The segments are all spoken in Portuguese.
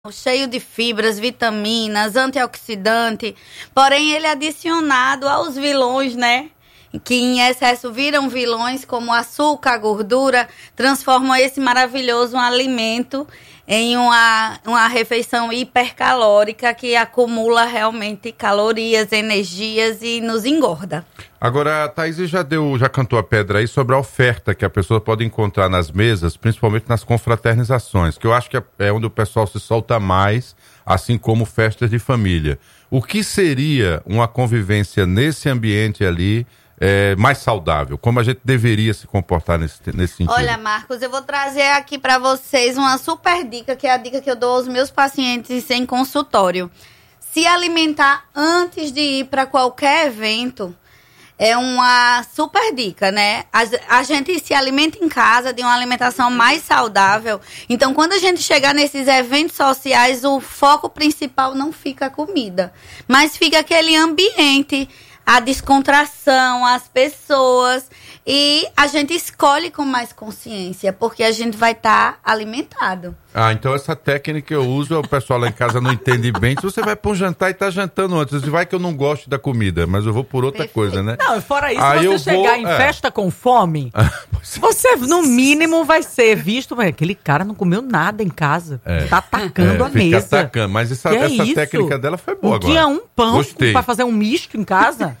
cheio de fibras, vitaminas, antioxidante, porém ele é adicionado aos vilões, né? Que em excesso viram vilões como açúcar, gordura, transformam esse maravilhoso alimento em uma refeição hipercalórica que acumula realmente calorias, energias e nos engorda. Agora, a Thaís já cantou a pedra aí sobre a oferta que a pessoa pode encontrar nas mesas, principalmente nas confraternizações, que eu acho que é onde o pessoal se solta mais, assim como festas de família. O que seria uma convivência nesse ambiente ali mais saudável? Como a gente deveria se comportar nesse sentido? Olha, Marcos, eu vou trazer aqui para vocês uma super dica, que é a dica que eu dou aos meus pacientes em consultório. Se alimentar antes de ir para qualquer evento é uma super dica, né? A gente se alimenta em casa de uma alimentação mais saudável. Então, quando a gente chegar nesses eventos sociais, o foco principal não fica a comida, mas fica aquele ambiente, a descontração, as pessoas, e a gente escolhe com mais consciência, porque a gente vai estar alimentado. Então essa técnica eu uso, o pessoal lá em casa não entende bem. Se você vai para um jantar e tá jantando antes, vai que eu não gosto da comida, mas eu vou por outra coisa, né? Não, fora isso, se você chegar em festa com fome, você no mínimo vai ser visto, aquele cara não comeu nada em casa, tá atacando a mesa. Fica atacando, mas essa técnica dela foi boa agora. Tinha um pão para fazer um misto em casa.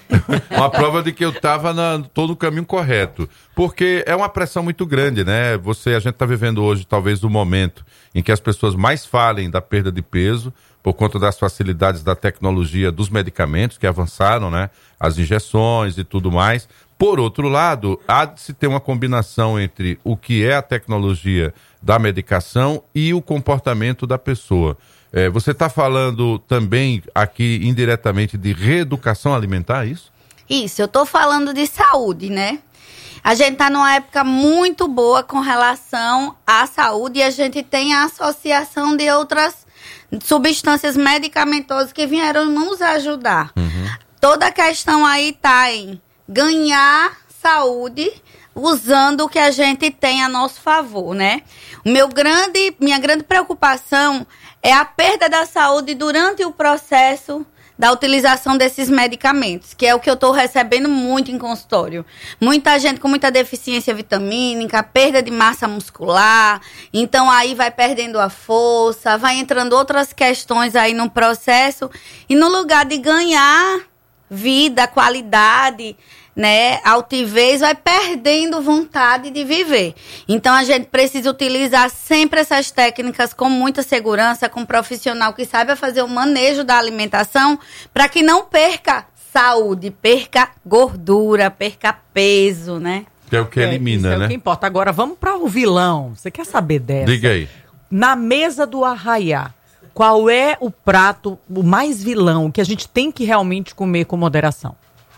Uma prova de que eu tô no caminho correto. Porque é uma pressão muito grande, né? A gente tá vivendo hoje talvez o momento em que as pessoas mais falem da perda de peso por conta das facilidades da tecnologia dos medicamentos que avançaram, né? As injeções e tudo mais. Por outro lado, há de se ter uma combinação entre o que é a tecnologia da medicação e o comportamento da pessoa. Você está falando também aqui indiretamente de reeducação alimentar, é isso? Isso, eu estou falando de saúde, né? A gente está numa época muito boa com relação à saúde e a gente tem a associação de outras substâncias medicamentosas que vieram nos ajudar. Toda a questão aí está em ganhar saúde usando o que a gente tem a nosso favor, né? Minha grande preocupação é a perda da saúde durante o processo da utilização desses medicamentos, que é o que eu estou recebendo muito em consultório. Muita gente com muita deficiência vitamínica, perda de massa muscular, então aí vai perdendo a força, vai entrando outras questões aí no processo, e no lugar de ganhar vida, qualidade, né, altivez, vai perdendo vontade de viver. Então, a gente precisa utilizar sempre essas técnicas com muita segurança, com um profissional que saiba fazer o manejo da alimentação, para que não perca saúde, perca gordura, perca peso, né? Que é o que elimina, né? É o que importa. Agora, vamos para o vilão. Você quer saber dessa? Diga aí. Na mesa do arraiá, qual é o prato, o mais vilão, que a gente tem que realmente comer com moderação?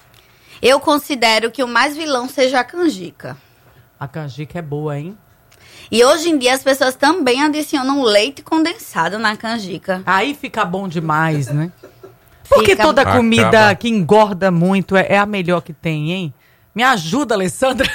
Eu considero que o mais vilão seja a canjica. A canjica é boa, hein? E hoje em dia as pessoas também adicionam leite condensado na canjica. Aí fica bom demais, né? Porque toda comida que engorda muito é a melhor que tem, hein? Me ajuda, Alessandra.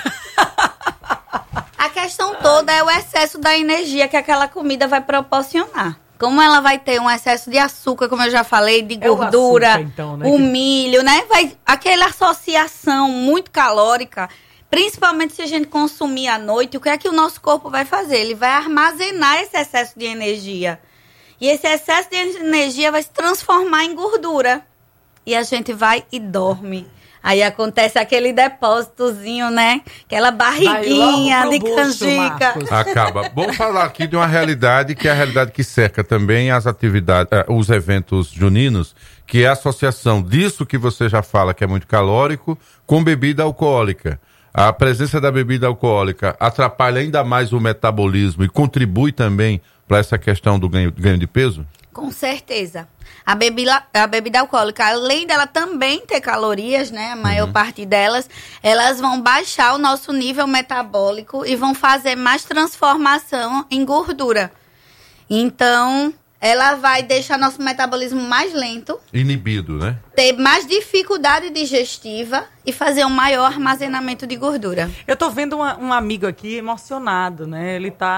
A questão toda é o excesso da energia que aquela comida vai proporcionar. Como ela vai ter um excesso de açúcar, como eu já falei, de gordura, açúcar, então, né? O milho, né? Aquela associação muito calórica, principalmente se a gente consumir à noite, o que é que o nosso corpo vai fazer? Ele vai armazenar esse excesso de energia. E esse excesso de energia vai se transformar em gordura. E a gente vai e dorme. Aí acontece aquele depósitozinho, né? Aquela barriguinha de canjica. Acaba. Vamos falar aqui de uma realidade que é a realidade que cerca também as atividades, os eventos juninos, que é a associação disso que você já fala, que é muito calórico, com bebida alcoólica. A presença da bebida alcoólica atrapalha ainda mais o metabolismo e contribui também para essa questão do ganho de peso? Com certeza. A bebida alcoólica, além dela também ter calorias, né? A maior parte delas, elas vão baixar o nosso nível metabólico e vão fazer mais transformação em gordura. Então, ela vai deixar nosso metabolismo mais lento. Inibido, né? Ter mais dificuldade digestiva e fazer um maior armazenamento de gordura. Eu tô vendo um amigo aqui emocionado, né? Ele tá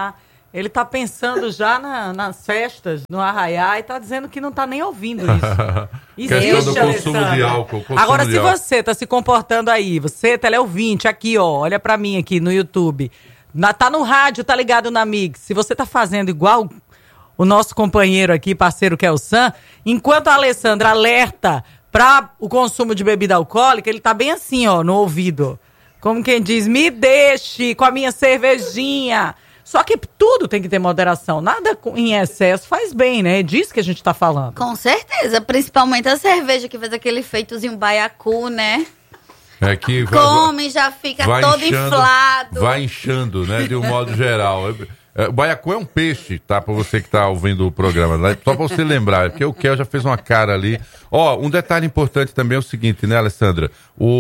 Ele tá pensando já nas festas, no arraiá, e tá dizendo que não tá nem ouvindo isso. Questão do consumo de álcool. Agora, se você tá se comportando aí, você, teleouvinte, aqui, ó, olha pra mim aqui no YouTube, tá no rádio, tá ligado na Mix, se você tá fazendo igual o nosso companheiro aqui, parceiro, que é o Sam, enquanto a Alessandra alerta para o consumo de bebida alcoólica, ele tá bem assim, ó, no ouvido. Como quem diz, me deixe com a minha cervejinha. Só que tudo tem que ter moderação. Nada em excesso faz bem, né? É disso que a gente tá falando. Com certeza. Principalmente a cerveja que faz aquele feitozinho baiacu, né? É que come, já fica todo inflado. Vai inchando, né? De um modo geral. O baiacu é um peixe, tá? Pra você que tá ouvindo o programa, né? Só pra você lembrar, porque o Kel já fez uma cara ali. Um detalhe importante também é o seguinte, né, Alessandra?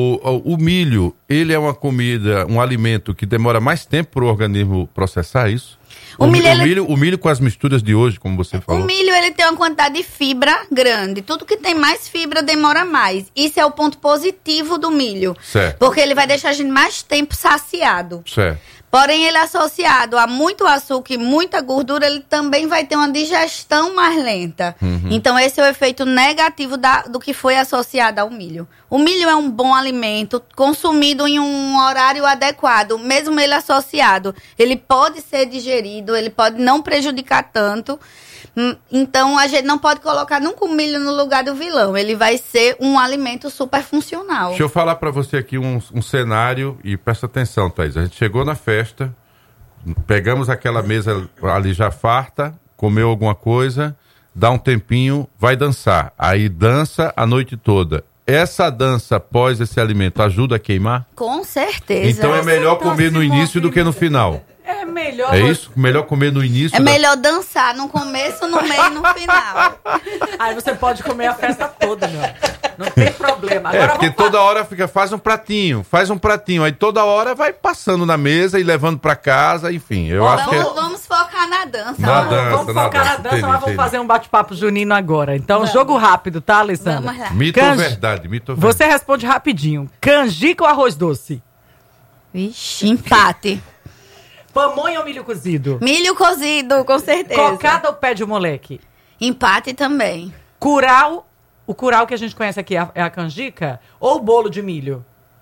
O milho, ele é uma comida, um alimento que demora mais tempo pro organismo processar isso? O milho com as misturas de hoje, como você falou. O milho, ele tem uma quantidade de fibra grande. Tudo que tem mais fibra demora mais. Isso é o ponto positivo do milho. Certo. Porque ele vai deixar a gente mais tempo saciado. Certo. Porém, ele é associado a muito açúcar e muita gordura, ele também vai ter uma digestão mais lenta. Então, esse é o efeito negativo do que foi associado ao milho. O milho é um bom alimento, consumido em um horário adequado. Mesmo ele associado, ele pode ser digerido, ele pode não prejudicar tanto. Então, a gente não pode colocar nunca o milho no lugar do vilão. Ele vai ser um alimento super funcional. Deixa eu falar pra você aqui um cenário e presta atenção, Thaís. A gente chegou na festa, pegamos aquela mesa ali já farta, comeu alguma coisa, dá um tempinho, vai dançar. Aí dança a noite toda. Essa dança após esse alimento ajuda a queimar? Com certeza. Então é melhor comer no início do que no final. É melhor. É isso? Melhor comer no início? É melhor dançar no começo, no meio e no final. Aí você pode comer a festa toda, meu. Não tem problema. Agora porque toda hora faz um pratinho. Aí toda hora vai passando na mesa e levando pra casa, enfim. Vamos focar na dança. Vamos focar na dança, mas vamos fazer um bate-papo junino agora. Então, jogo rápido, tá, Alessandra? Vamos lá. Mito ou verdade? Você responde rapidinho. Canjica ou arroz doce? Vixe, empate. Pamonha ou milho cozido? Milho cozido, com certeza. Cocada ou pé de moleque? Empate também. Curau, o curau que a gente conhece aqui é a canjica? Ou bolo de milho?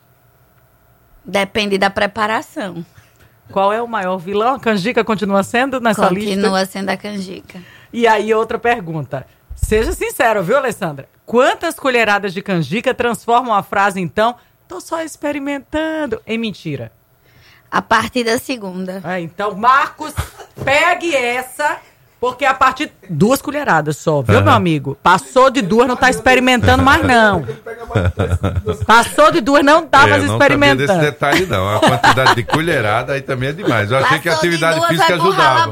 Depende da preparação. Qual é o maior vilão? A canjica continua sendo nessa lista? Continua sendo a canjica. E aí, outra pergunta. Seja sincero, viu, Alessandra? Quantas colheradas de canjica transformam a frase, então, tô só experimentando, em mentira? A partir da segunda. Então, Marcos, pegue essa, porque a partir 2 colheradas só, viu, meu amigo? Passou de 2, não tá experimentando mais, não. Passou de 2, não tá mais experimentando. Eu não sabia desse detalhe, não. A quantidade de colherada aí também é demais. Eu achei que a atividade física ajudava.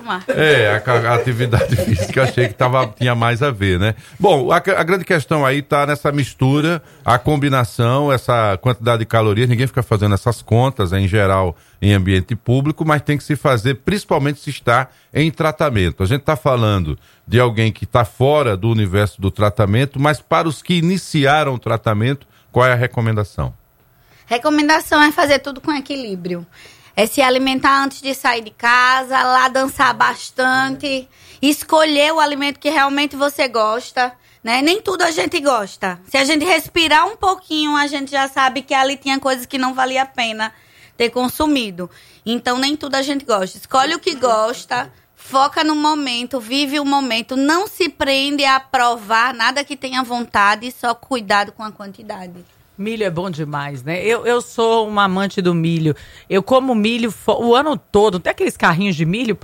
A atividade física eu achei que tinha mais a ver, né? Bom, a grande questão aí tá nessa mistura, a combinação, essa quantidade de calorias. Ninguém fica fazendo essas contas, em geral, em ambiente público, mas tem que se fazer, principalmente se está em tratamento. A gente está falando de alguém que está fora do universo do tratamento, mas para os que iniciaram o tratamento, qual é a recomendação? Recomendação é fazer tudo com equilíbrio. É se alimentar antes de sair de casa, lá dançar bastante, escolher o alimento que realmente você gosta, né? Nem tudo a gente gosta. Se a gente respirar um pouquinho, a gente já sabe que ali tinha coisas que não valia a pena ter consumido. Então, nem tudo a gente gosta. Escolhe o que gosta, foca no momento, vive o momento. Não se prende a provar nada que tenha vontade, só cuidado com a quantidade. Milho é bom demais, né? Eu sou uma amante do milho. Eu como milho o ano todo. Tem aqueles carrinhos de milho?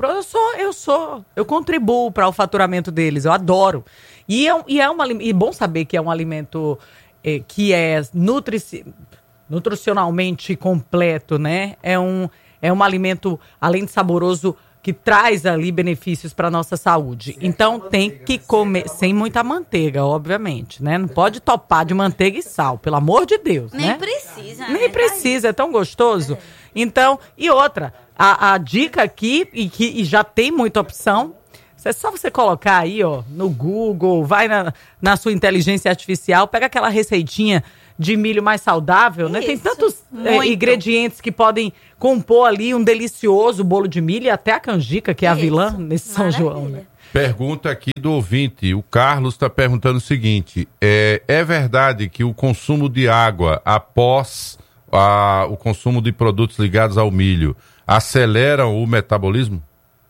Eu contribuo para o faturamento deles. Eu adoro. E é bom saber que é um alimento que é nutricionalmente completo, né? É um alimento, além de saboroso, que traz ali benefícios para nossa saúde. Então tem que comer sem muita manteiga, obviamente, né? Não pode topar de manteiga e sal, pelo amor de Deus, Nem né? precisa. Nem precisa, é tão gostoso. Então, e outra, a dica aqui, e já tem muita opção, é só você colocar aí, ó, no Google, vai na sua inteligência artificial, pega aquela receitinha de milho mais saudável, né? Tem Isso, tantos muito. ingredientes que podem compor ali um delicioso bolo de milho e até a canjica, que é a vilã nesse São João, né? Pergunta aqui do ouvinte, o Carlos está perguntando o seguinte, é verdade que o consumo de água após o consumo de produtos ligados ao milho aceleram o metabolismo?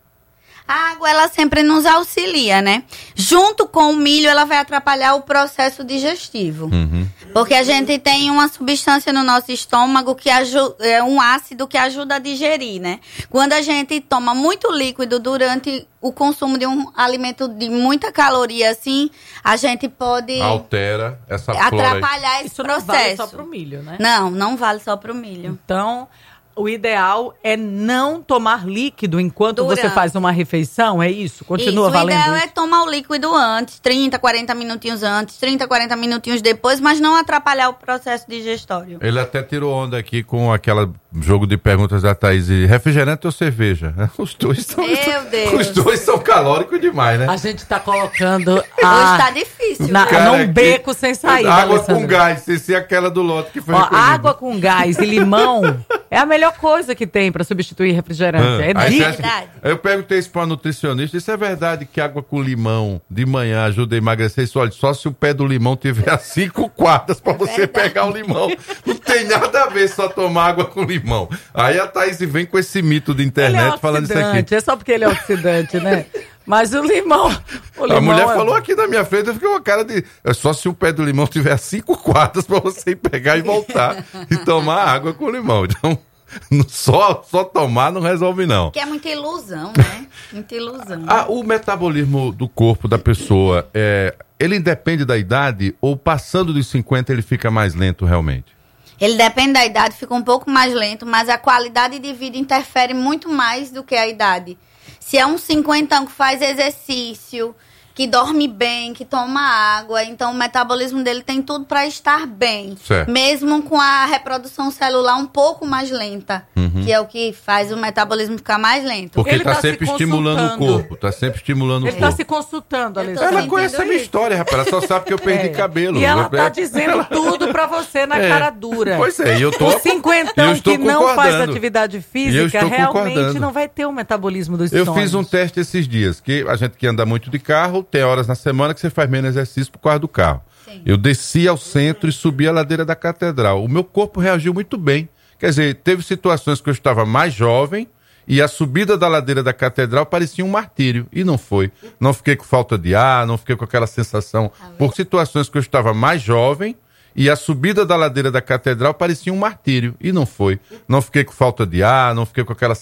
A água, ela sempre nos auxilia, né? Junto com o milho, ela vai atrapalhar o processo digestivo. Porque a gente tem uma substância no nosso estômago que é um ácido que ajuda a digerir, né? Quando a gente toma muito líquido durante o consumo de um alimento de muita caloria, assim, a gente pode Altera essa flora aí. atrapalhar esse Isso processo. não vale só pro milho, né? Não vale só pro milho. Então, o ideal é não tomar líquido enquanto Durante. você faz uma refeição, é isso? Continua Isso, valendo o ideal isso? é tomar o líquido antes, 30, 40 minutinhos antes, 30, 40 minutinhos depois, mas não atrapalhar o processo digestório. Ele até tirou onda aqui com aquele jogo de perguntas da Thaís, refrigerante ou cerveja? Os dois são, Meu Deus. os dois são calóricos demais, né? A gente tá colocando Hoje tá difícil. Cara, num beco sem saída, água Alessandra. com gás, sem ser aquela do lote que foi Ó, recolhida. água com gás e limão é a melhor coisa que tem pra substituir refrigerante. É Aí você dica. acha que- Verdade. Eu perguntei isso pra nutricionista, isso é verdade que água com limão de manhã ajuda a emagrecer? Isso, olha, só se o pé do limão tiver a 5 quadras pra você Verdade. pegar o limão. Não tem nada a ver só tomar água com limão. Aí a Thaís vem com esse mito de Ele internet é falando isso aqui. oxidante, é só porque ele é oxidante, né? Mas o limão... A mulher falou aqui na minha frente, eu fiquei com a cara de... É só se o pé do limão tiver 5 quadras pra você ir pegar e voltar e tomar água com limão. Então, só tomar não resolve não. Que é muita ilusão, né? Muita ilusão. O metabolismo do corpo da pessoa, ele independe da idade ou passando dos 50 ele fica mais lento realmente? Ele depende da idade, fica um pouco mais lento, mas a qualidade de vida interfere muito mais do que a idade. Se é um 50 que faz exercício, que dorme bem, que toma água, então o metabolismo dele tem tudo para estar bem. Certo. Mesmo com a reprodução celular um pouco mais lenta, que é o que faz o metabolismo ficar mais lento. Porque Ele tá tá sempre se estimulando o consultando. corpo, tá sempre estimulando o Ele tá corpo. se consultando, Eu tô Alessandra. Ela conhece a minha isso. história, rapaz, ela só sabe que eu perdi cabelo. E ela tá dizendo tudo pra você na cara dura. Pois é, e eu tô... O cinquentão eu estou que não faz concordando. atividade E eu física estou realmente concordando. não vai ter o metabolismo dos Eu sonhos. fiz um teste esses dias, que a gente que anda muito de carro, tem horas na semana que você faz menos exercício por causa do carro. Sim. Eu desci ao centro e subi a ladeira da catedral. O meu corpo reagiu muito bem. Quer dizer, teve situações que eu estava mais jovem e a subida da ladeira da catedral parecia um martírio. E não foi. Não fiquei com falta de ar, não fiquei com aquela sensação. Por situações que eu estava mais jovem e a subida da ladeira da catedral parecia um martírio. E não foi. Não fiquei com falta de ar, não fiquei com aquela